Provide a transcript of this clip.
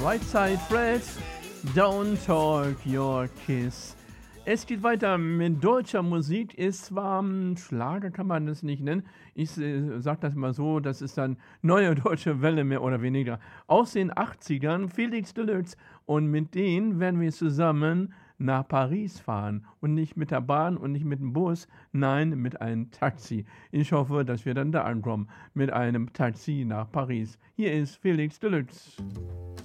Right Side Fred, Don't Talk Your Kiss. Es geht weiter mit deutscher Musik. Ist zwar Schlager, kann man das nicht nennen. Ich sag das mal so, das ist dann neue deutsche Welle mehr oder weniger. Aus den 80ern, Felix Deluxe. Und mit denen werden wir zusammen nach Paris fahren. Und nicht mit der Bahn und nicht mit dem Bus, nein, mit einem Taxi. Ich hoffe, dass wir dann da ankommen. Mit einem Taxi nach Paris. Hier ist Felix Deluxe.